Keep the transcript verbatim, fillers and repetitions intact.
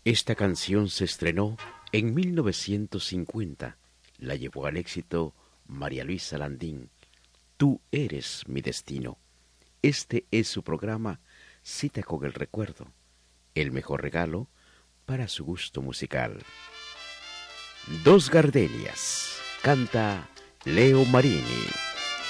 Esta canción se estrenó en mil novecientos cincuenta. La llevó al éxito María Luisa Landín. Tú eres mi destino. Este es su programa Cita con el Recuerdo, el mejor regalo para su gusto musical. Dos gardenias, canta Leo Marini.